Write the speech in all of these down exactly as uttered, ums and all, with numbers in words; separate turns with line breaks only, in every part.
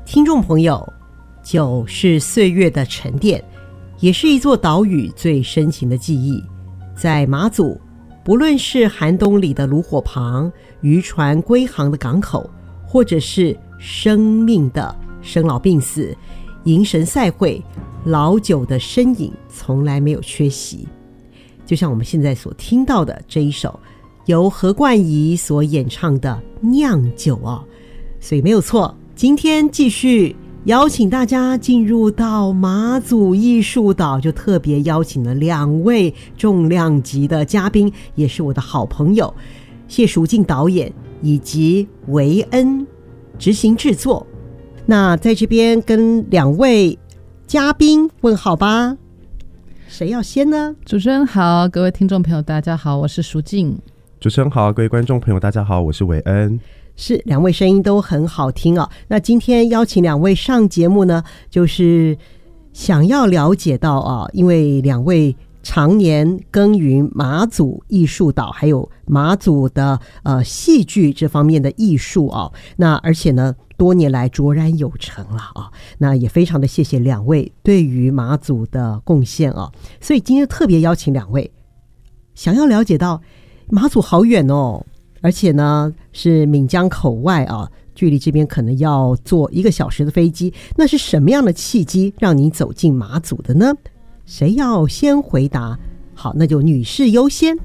听众朋友，酒是岁月的沉淀，也是一座岛屿最深情的记忆。在马祖，不论是寒冬里的炉火旁，渔船归航的港口，或者是生命的生老病死，迎神赛会，老酒的身影从来没有缺席。就像我们现在所听到的这一首由何冠仪所演唱的酿酒哦，所以没有错，今天继续邀请大家进入到马祖艺术岛，就特别邀请了两位重量级的嘉宾，也是我的好朋友谢淑静导演以及维恩执行制作。那在这边跟两位嘉宾问好吧，谁要先呢？
主持人好，各位听众朋友大家好，我是淑静。
主持人好，各位观众朋友大家好，我是韦恩。
是，两位声音都很好听哦。那今天邀请两位上节目呢，就是想要了解到啊，因为两位常年耕耘马祖艺术岛，还有马祖的呃戏剧这方面的艺术啊，那而且呢多年来卓然有成了啊，那也非常的谢谢两位对于马祖的贡献啊，所以今天特别邀请两位，想要了解到马祖好远哦。而且呢是闽江口外啊，距离这边可能要坐一个小时的飞机。那是什么样的契机让你走进马祖的呢？谁要先回答？好，那就女士优先。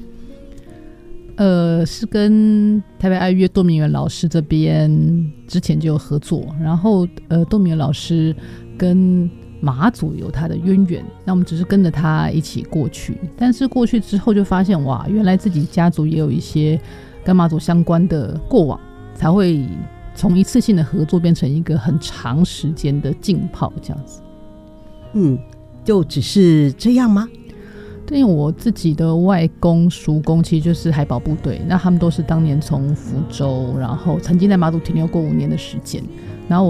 呃，是跟台北爱乐窦明元老师这边之前就有合作，然后呃，窦明元老师跟马祖有他的渊源，那我们只是跟着他一起过去，但是过去之后就发现哇，原来自己家族也有一些跟马祖相关的过往，才会从一次性的合作变成一个很长时间的浸泡这样子。
嗯，就只是这样吗？
对，因为我自己的外公叔公其实就是海保部队，那他们都是当年从福州，然后曾经在马祖停留过五年的时间，然后我